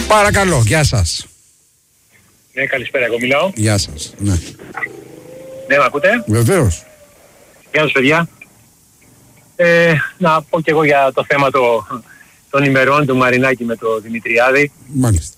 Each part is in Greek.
Παρακαλώ, γεια σας. Ναι, καλησπέρα, εγώ μιλάω. Γεια σας. Ναι, ναι, με ακούτε? Βεβαίως. Γεια σας, παιδιά. Να πω και εγώ για το θέμα των ημερών του Μαρινάκη με το Δημητριάδη. Μάλιστα.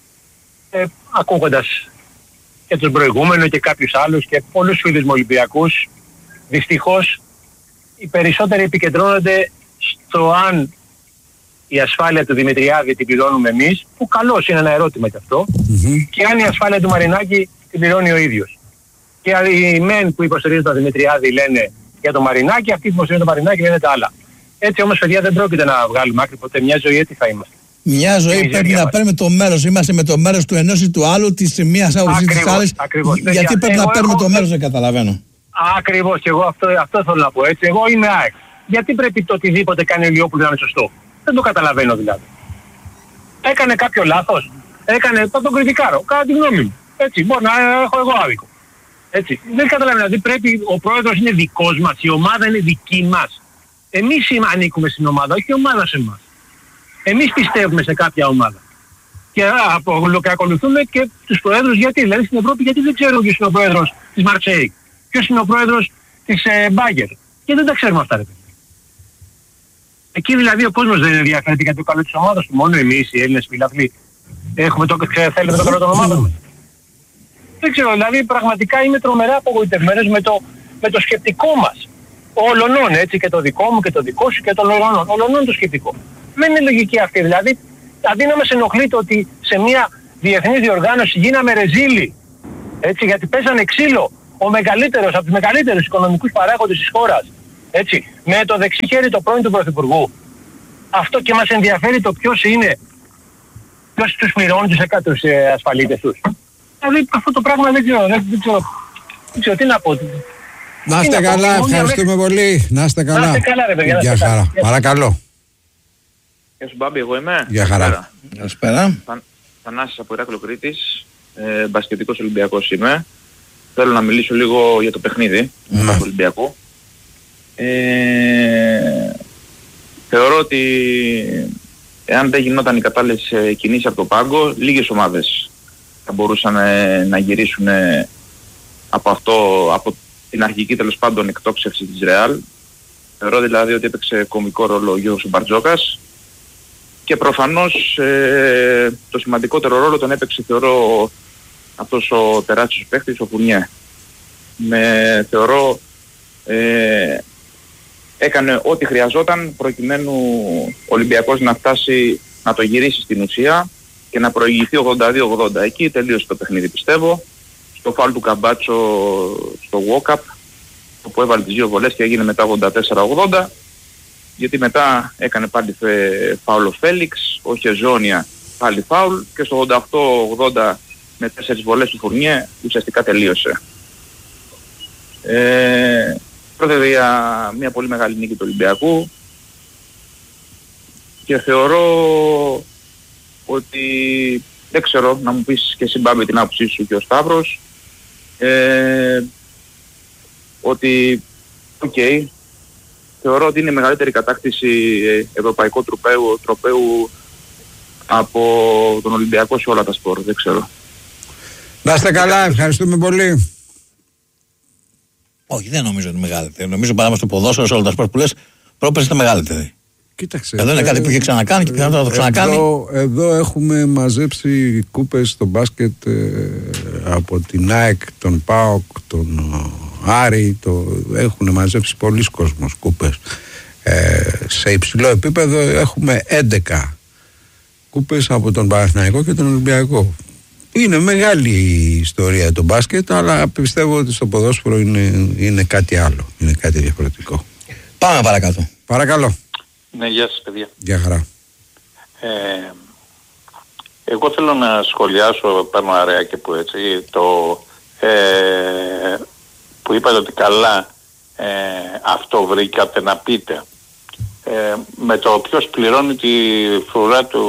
Ακούγοντας και τους προηγούμενους και κάποιους άλλους και πολλούς φίλους μου Ολυμπιακούς, δυστυχώς οι περισσότεροι επικεντρώνονται στο αν η ασφάλεια του Δημητριάδη την πληρώνουμε εμείς, που καλώς είναι ένα ερώτημα κι αυτό, και αν η ασφάλεια του Μαρινάκη την πληρώνει ο ίδιος. Και οι μεν που υποστηρίζουν τον Δημητριάδη λένε για τον Μαρινάκη, αυτοί που υποστηρίζουν τον Μαρινάκη λένε τα άλλα. Έτσι όμως, παιδιά, δεν πρόκειται να βγάλουμε άκρη ποτέ. Μια ζωή έτσι θα είμαστε. Μια ζωή πρέπει να παίρνουμε το μέρος. Είμαστε με το μέρος του ενός ή του άλλου, της μίας άποψης της άλλης. Γιατί πρέπει να παίρνουμε το μέρος, δεν καταλαβαίνω. Ακριβώς, και εγώ αυτό θέλω να πω, έτσι. Εγώ είμαι ΑΕΚ. Γιατί πρέπει το οτιδήποτε κάνει ο Ηλιόπουλος να είναι σωστό? Δεν το καταλαβαίνω δηλαδή. Έκανε κάποιο λάθος? Θα τον κριτικάρω, κατά τη γνώμη μου. Έτσι, μπορεί να έχω εγώ άδικο. Έτσι. Δεν καταλαβαίνω, δηλαδή πρέπει, ο πρόεδρος είναι δικός μας, η ομάδα είναι δική μας. Εμείς ανήκουμε στην ομάδα, όχι η ομάδα σε εμάς. Εμείς πιστεύουμε σε κάποια ομάδα. Και ακολουθούμε και τους προέδρους, γιατί, δηλαδή στην Ευρώπη, γιατί δεν ξέρουμε ποιος είναι ο πρόεδρος της Μαρσέη, ποιος είναι ο πρόεδρος της Μπάγκερ. Και δεν τα ξέρουμε αυτά, ρε παιδί. Εκεί δηλαδή ο κόσμος δεν ενδιαφέρεται για το καλό της ομάδας του. Μόνο εμείς οι Έλληνες φιλαθλοί θέλουμε το καλό των ομάδων μας. Δεν ξέρω, δηλαδή πραγματικά είμαι τρομερά απογοητευμένος με το σκεπτικό μας. Ολονών, έτσι, και το δικό μου και το δικό σου και των ολονών. Ολονών το σκεπτικό. Δεν είναι λογική αυτή. Δηλαδή, αντί να μας ενοχλείται ότι σε μια διεθνή διοργάνωση γίναμε ρεζίλοι, έτσι, γιατί πέσανε ξύλο ο μεγαλύτερος, από τους μεγαλύτερους οικονομικούς παράγοντες της χώρας, έτσι, με το δεξί χέρι το πρώην του Πρωθυπουργού. Αυτό και μας ενδιαφέρει το ποιος είναι, ποιος τους πληρώνει τους ασφαλίτες τους. Δηλαδή αυτό το πράγμα δεν ξέρω τι να πω. Να είστε καλά, ευχαριστούμε πολύ. Να είστε καλά. Να είστε καλά, ρε παιδιά. Γεια χαρά. Παρακαλώ. Γεια σου Μπάμπη, εγώ είμαι. Γεια χαρά. Καλησπέρα. Θανάσης από Ηράκλειο Κρήτης, μπασκετικός Ολυμπιακός είμαι. Θέλω να μιλήσω λίγο για το παιχνίδι του Ολυμπιακού. Θεωρώ ότι εάν δεν γινόταν οι κατάλληλες κινήσεις από το πάγκο, λίγες ομάδες θα μπορούσαν να γυρίσουν από την αρχική τέλος πάντων εκτόξευση της Ρεάλ. Θεωρώ δηλαδή ότι έπαιξε κομβικό ρόλο ο Γιώργος Μπαρτζόκας και προφανώς το σημαντικότερο ρόλο τον έπαιξε, θεωρώ, αυτός ο τεράστιος παίχτης, ο Φουρνιέ. Θεωρώ έκανε ό,τι χρειαζόταν προκειμένου ο Ολυμπιακός να φτάσει να το γυρίσει στην ουσία και να προηγηθεί 82-80. Εκεί τελείωσε το παιχνίδι, πιστεύω. Στο φάουλ του Καμπάτσο στο walk-up, όπου έβαλε τις δύο βολές και έγινε μετά 84-80, γιατί μετά έκανε πάλι φάουλ ο Φέλιξ, ο Χεζόνια πάλι φάουλ και στο 88-80 με 4 βολές του Φουρνιέ ουσιαστικά τελείωσε. Πρόκειται για μια πολύ μεγάλη νίκη του Ολυμπιακού και θεωρώ ότι, δεν ξέρω, να μου πεις και εσύ Μπάμπη την άποψή σου και ο Σταύρος, ότι θεωρώ ότι είναι η μεγαλύτερη κατάκτηση ευρωπαϊκού τροπαίου από τον Ολυμπιακό σε όλα τα σπορ, δεν ξέρω. Να είστε καλά, ευχαριστούμε πολύ. Όχι, δεν νομίζω ότι είναι μεγαλύτερη. Νομίζω παρά στο ποδόσφαιρο, σε όλα τα σπορ που λες, πρόπερση ήταν μεγαλύτερη. Κοίταξε. Εδώ είναι κάτι που είχε ξανακάνει και πιθανότατα θα το ξανακάνει. Εδώ έχουμε μαζέψει κούπες στο μπάσκετ από την ΑΕΚ, τον ΠΑΟΚ, τον Άρη. Έχουν μαζέψει πολλοί κόσμος κούπες. Σε υψηλό επίπεδο έχουμε 11 κούπες από τον Παναθηναϊκό και τον Ολυμπιακό. Είναι μεγάλη η ιστορία το μπάσκετ, αλλά πιστεύω ότι στο ποδόσφαιρο είναι κάτι άλλο. Είναι κάτι διαφορετικό. Πάμε παρακάτω. Παρακαλώ. Ναι, γεια σας παιδιά. Γεια χαρά. Εγώ θέλω να σχολιάσω, παίρνω αρέα και που έτσι, που είπατε ότι καλά αυτό βρήκατε να πείτε. Με το ποιος πληρώνει τη φρουρά του...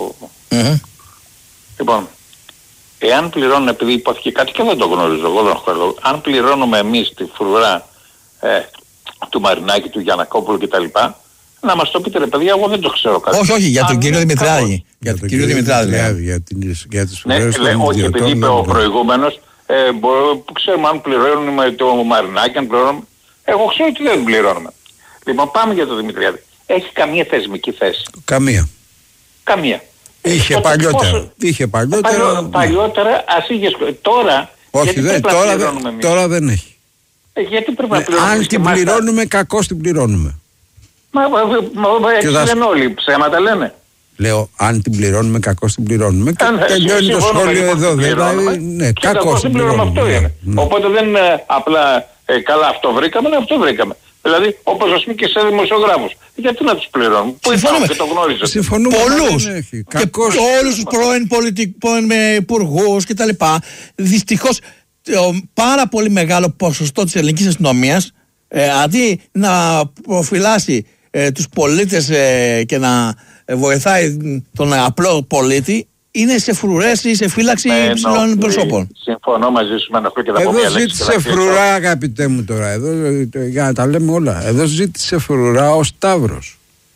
Λοιπόν, εάν πληρώνουν, επειδή υπόθηκε κάτι και δεν το γνωρίζω, εγώ δεν έχω λόγο, αν πληρώνουμε εμείς τη φρουρά του Μαρινάκη, του Γιαννακόπουλου κτλ, Να μας το πείτε ρε παιδιά, εγώ δεν το ξέρω κάτι. Όχι, για τον κύριο Δημητράδη. Για τον κύριο Δημητράδη. Για τις φορές των ιδιωτών. Όχι, επειδή είπε ο προηγούμενος, ξέρουμε αν πληρώνουμε το Μαρινάκι, αν πληρώνουμε. Εγώ ξέρω ότι δεν πληρώνουμε. Λοιπόν, πάμε για τον Δημητριάδη. Έχει καμία θεσμική θέση? Καμία. Είχε παλιότερα. Παλιότερα ας είχε. Τώρα. Όχι, τώρα δεν έχει. Γιατί πρέπει να πληρώνουμε? Αν την πληρώνουμε, κακώς την πληρώνουμε. Μα έτσι λένε όλοι, ψέματα λένε. Λέω, αν την πληρώνουμε, κακώς την πληρώνουμε. Τελειώνει το σχόλιο εδώ. Ναι, κακώς την πληρώνουμε. Αυτό είναι. Οπότε δεν είναι απλά καλά αυτό βρήκαμε. Δηλαδή, όπως ας πούμε και σε δημοσιογράφους. Γιατί να τους πληρώνουν? Πού υπάρχουν και το γνώριζετε? Συμφωνούμε. Πολλούς. Και όλους τους πρώην υπουργούς κτλ. Δυστυχώς, πάρα πολύ μεγάλο ποσοστό της ελληνικής αστυνομίας, αντί να προφυλάσει τους πολίτες και να βοηθάει τον απλό πολίτη, είναι σε φρουρές ή σε φύλαξη υψηλών προσώπων. Συμφωνώ μαζί σου, με ενοχλεί και θα πω μια λέξη. Εδώ ζήτησε φρουρά, αγαπητέ μου τώρα, εδώ, για να τα λέμε όλα. Εδώ ζήτησε φρουρά ο Σταύρος.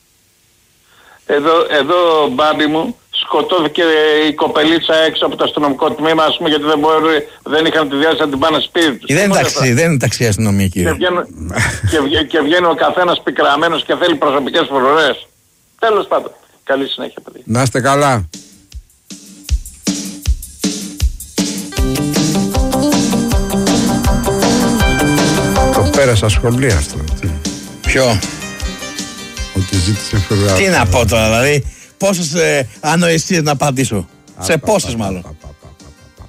Εδώ μπάμπι μου, σκοτώθηκε η κοπελίτσα έξω από το αστυνομικό τμήμα, ας πούμε, γιατί δεν είχαν τη διάθεση να την πάνε σπίτι τους. Δεν είναι ταξί αστυνομία, κύριε. Και βγαίνει ο καθένας πικραμένος και θέλει προσωπικές φρουρές. Τέλος πάντων. Καλή συνέχεια, παιδί. Να είστε καλά. Το πέρασα σχολεία αυτό. Ποιο? Ότι ζήτησε φρουρά. Τι να πω τώρα, δηλαδή, πόσες ανοησίες να απαντήσω? Σε πόσες μάλλον?